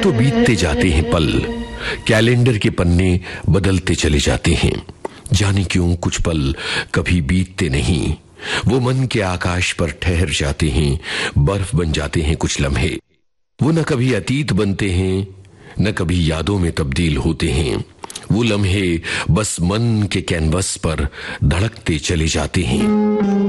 तो बीतते जाते हैं पल, कैलेंडर के पन्ने बदलते चले जाते हैं। जाने क्यों कुछ पल कभी बीतते नहीं, वो मन के आकाश पर ठहर जाते हैं, बर्फ बन जाते हैं कुछ लम्हे। वो न कभी अतीत बनते हैं, न कभी यादों में तब्दील होते हैं। वो लम्हे बस मन के कैनवस पर धड़कते चले जाते हैं।